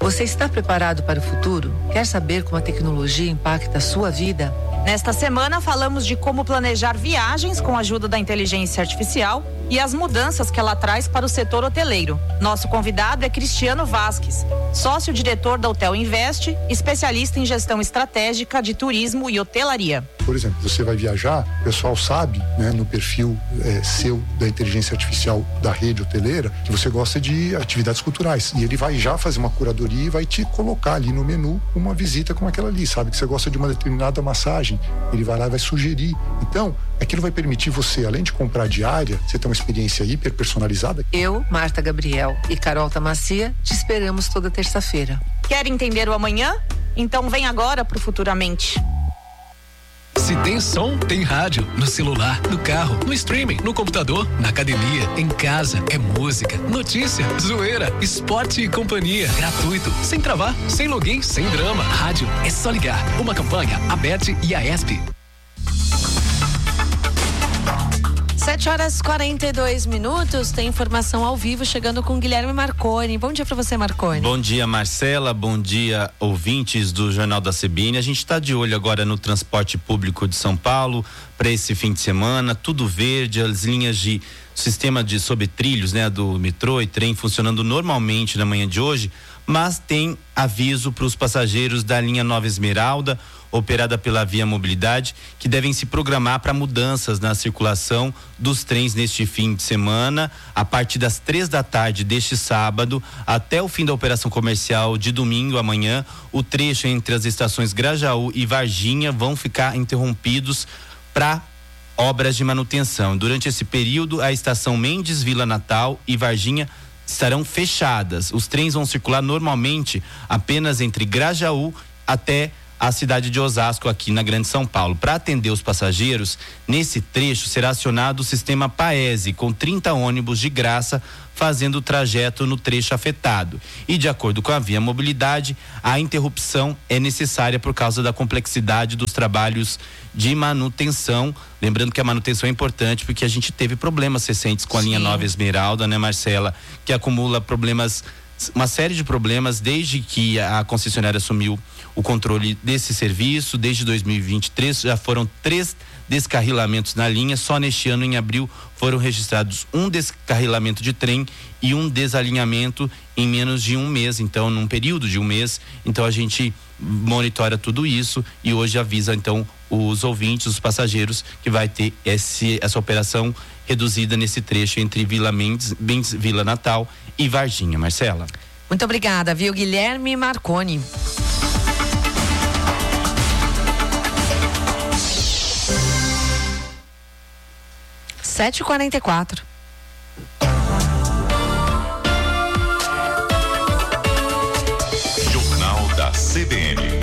Você está preparado para o futuro? Quer saber como a tecnologia impacta a sua vida? Nesta semana falamos de como planejar viagens com a ajuda da inteligência artificial e as mudanças que ela traz para o setor hoteleiro. Nosso convidado é Cristiano Vasques, sócio-diretor da Hotel Invest, especialista em gestão estratégica de turismo e hotelaria. Por exemplo, você vai viajar, o pessoal sabe, né, no perfil seu da inteligência artificial da rede hoteleira, que você gosta de atividades culturais. E ele vai já fazer uma curadoria e vai te colocar ali no menu uma visita como aquela ali, sabe? Que você gosta de uma determinada massagem, ele vai lá e vai sugerir. Então, aquilo vai permitir você, além de comprar diária, você ter uma experiência hiper personalizada. Eu, Marta Gabriel e Carol Tamacia te esperamos toda terça-feira. Quer entender o amanhã? Então vem agora pro Futuramente. Se tem som, tem rádio. No celular, no carro, no streaming, no computador, na academia, em casa. É música, notícia, zoeira, esporte e companhia. Gratuito, sem travar, sem login, sem drama. Rádio é só ligar. Uma campanha, a Bet e a ESP. 7h42, tem informação ao vivo chegando com Guilherme Marconi. Bom dia para você, Marconi. Bom dia, Marcela, bom dia, ouvintes do Jornal da CBN. A gente está de olho agora no transporte público de São Paulo para esse fim de semana, tudo verde, as linhas de sistema de sobretrilhos, né, do metrô e trem funcionando normalmente na manhã de hoje, mas tem aviso para os passageiros da linha Nova Esmeralda, operada pela Via Mobilidade, que devem se programar para mudanças na circulação dos trens neste fim de semana, a partir das 3h deste sábado até o fim da operação comercial de domingo, amanhã. O trecho entre as estações Grajaú e Varginha vão ficar interrompidos para obras de manutenção. Durante esse período, a estação Mendes, Vila Natal e Varginha estarão fechadas. Os trens vão circular normalmente apenas entre Grajaú até a cidade de Osasco, aqui na Grande São Paulo. Para atender os passageiros, nesse trecho será acionado o sistema Paese, com 30 ônibus de graça fazendo o trajeto no trecho afetado. E de acordo com a Via Mobilidade, a interrupção é necessária por causa da complexidade dos trabalhos de manutenção. Lembrando que a manutenção é importante porque a gente teve problemas recentes com a linha Nova Esmeralda, né, Marcela? Que acumula problemas, uma série de problemas desde que a concessionária assumiu o controle desse serviço. Desde 2023 já foram 3 descarrilamentos na linha. Só neste ano, em abril, foram registrados um descarrilamento de trem e um desalinhamento em menos de um mês, então num período de um mês. Então a gente monitora tudo isso e hoje avisa então os ouvintes, os passageiros, que vai ter essa operação reduzida nesse trecho entre Vila Mendes, Vila Natal e Varginha. Marcela. Muito obrigada, viu, Guilherme Marconi. Sete e 44. Jornal da CBN.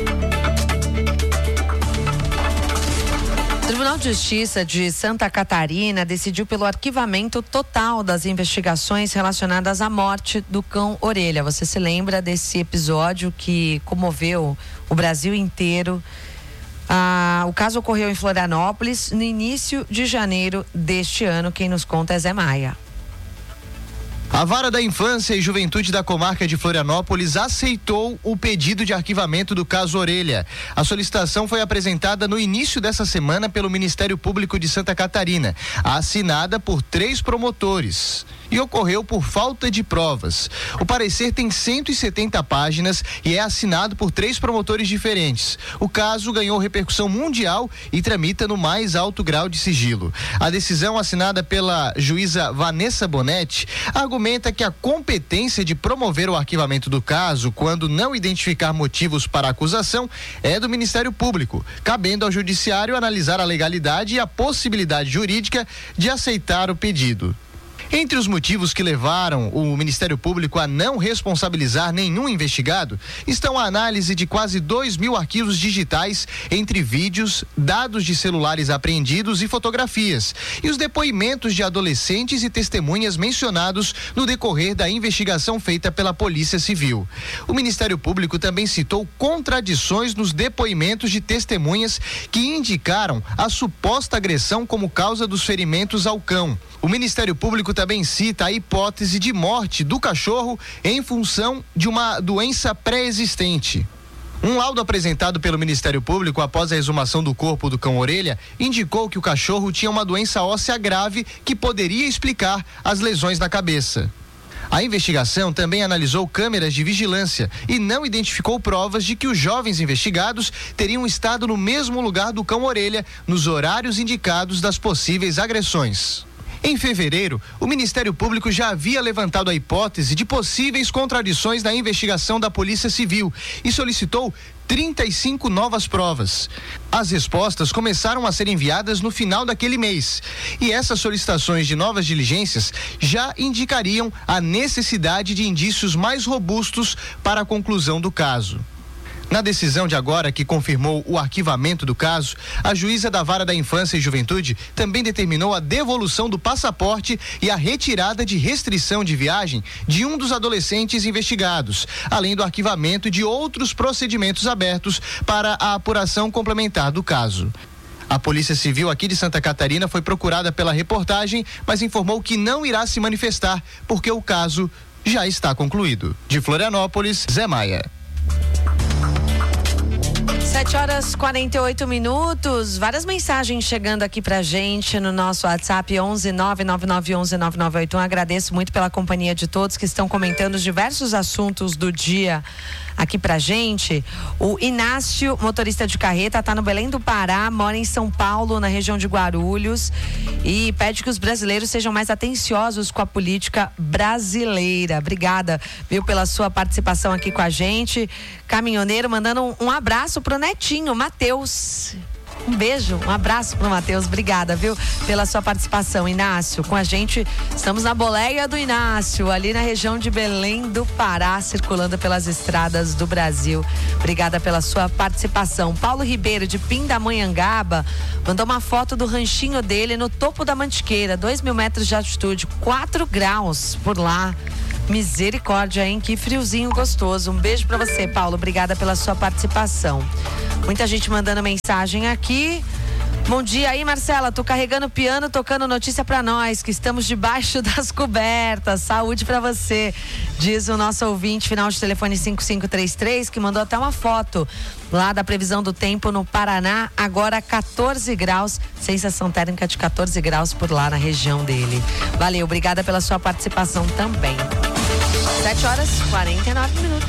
O Tribunal de Justiça de Santa Catarina decidiu pelo arquivamento total das investigações relacionadas à morte do cão Orelha. Você se lembra desse episódio que comoveu o Brasil inteiro? O caso ocorreu em Florianópolis no início de janeiro deste ano. Quem nos conta é Zé Maia. A Vara da Infância e Juventude da Comarca de Florianópolis aceitou o pedido de arquivamento do caso Orelha. A solicitação foi apresentada no início dessa semana pelo Ministério Público de Santa Catarina, assinada por 3 promotores. E ocorreu por falta de provas. O parecer tem 170 páginas e é assinado por 3 promotores diferentes. O caso ganhou repercussão mundial e tramita no mais alto grau de sigilo. A decisão, assinada pela juíza Vanessa Bonetti, argumenta que a competência de promover o arquivamento do caso, quando não identificar motivos para a acusação, é do Ministério Público, cabendo ao Judiciário analisar a legalidade e a possibilidade jurídica de aceitar o pedido. Entre os motivos que levaram o Ministério Público a não responsabilizar nenhum investigado estão a análise de quase 2.000 arquivos digitais, entre vídeos, dados de celulares apreendidos e fotografias, e os depoimentos de adolescentes e testemunhas mencionados no decorrer da investigação feita pela Polícia Civil. O Ministério Público também citou contradições nos depoimentos de testemunhas que indicaram a suposta agressão como causa dos ferimentos ao cão. O Ministério Público também cita a hipótese de morte do cachorro em função de uma doença pré-existente. Um laudo apresentado pelo Ministério Público após a exumação do corpo do cão-orelha indicou que o cachorro tinha uma doença óssea grave que poderia explicar as lesões na cabeça. A investigação também analisou câmeras de vigilância e não identificou provas de que os jovens investigados teriam estado no mesmo lugar do cão-orelha nos horários indicados das possíveis agressões. Em fevereiro, o Ministério Público já havia levantado a hipótese de possíveis contradições na investigação da Polícia Civil e solicitou 35 novas provas. As respostas começaram a ser enviadas no final daquele mês. E essas solicitações de novas diligências já indicariam a necessidade de indícios mais robustos para a conclusão do caso. Na decisão de agora, que confirmou o arquivamento do caso, a juíza da Vara da Infância e Juventude também determinou a devolução do passaporte e a retirada de restrição de viagem de um dos adolescentes investigados, além do arquivamento de outros procedimentos abertos para a apuração complementar do caso. A Polícia Civil aqui de Santa Catarina foi procurada pela reportagem, mas informou que não irá se manifestar porque o caso já está concluído. De Florianópolis, Zé Maia. 7h48. Várias mensagens chegando aqui pra gente no nosso WhatsApp 11-99911-9981. Agradeço muito pela companhia de todos que estão comentando os diversos assuntos do dia aqui pra gente. O Inácio, motorista de carreta, tá no Belém do Pará, mora em São Paulo, na região de Guarulhos, e pede que os brasileiros sejam mais atenciosos com a política brasileira. Obrigada, viu, pela sua participação aqui com a gente. Caminhoneiro mandando um abraço pro netinho, Matheus. Um beijo, um abraço pro Matheus. Obrigada, viu, pela sua participação, Inácio. Com a gente, estamos na boleia do Inácio, ali na região de Belém do Pará, circulando pelas estradas do Brasil. Obrigada pela sua participação. Paulo Ribeiro, de Pindamonhangaba, mandou uma foto do ranchinho dele no topo da Mantiqueira, 2.000 metros de altitude, 4 graus por lá. Misericórdia, hein? Que friozinho gostoso. Um beijo pra você, Paulo. Obrigada pela sua participação. Muita gente mandando mensagem aqui. Bom dia aí, Marcela. Tô carregando o piano, tocando notícia pra nós, que estamos debaixo das cobertas. Saúde pra você, diz o nosso ouvinte, final de telefone 5533, que mandou até uma foto lá da previsão do tempo no Paraná. Agora 14 graus, sensação térmica de 14 graus por lá na região dele. Valeu, obrigada pela sua participação também. 7h49.